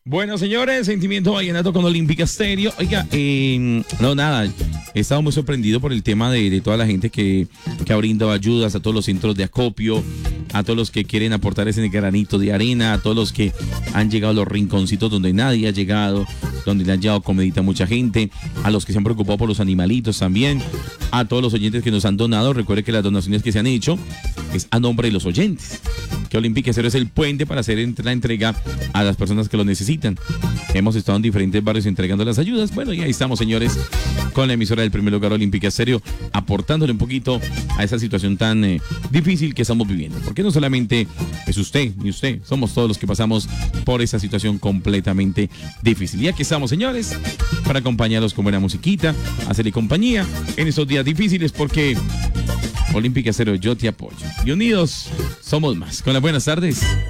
Bueno, señores, Sentimiento Vallenato con Olímpica Stereo. Oiga, no, nada, he estado muy sorprendido por el tema de toda la gente que ha brindado ayudas, a todos los centros de acopio, a todos los que quieren aportar ese granito de arena, a todos los que han llegado a los rinconcitos donde nadie ha llegado, donde le han llevado comidita a mucha gente, a los que se han preocupado por los animalitos también, a todos los oyentes que nos han donado. Recuerde que las donaciones que se han hecho es a nombre de los oyentes, que Olímpica Stereo es el puente para hacer la entrega a las personas que lo necesitan. Hemos estado en diferentes barrios entregando las ayudas. Bueno, y ahí estamos, señores, con la emisora del primer lugar, Olímpica Stereo, aportándole un poquito a esa situación tan difícil que estamos viviendo. Porque no solamente es usted ni usted, somos todos los que pasamos por esa situación completamente difícil. Y aquí estamos, señores, para acompañarlos con buena musiquita, hacerle compañía en estos días difíciles, porque Olímpica Stereo, yo te apoyo. Y unidos somos más. Con las buenas tardes.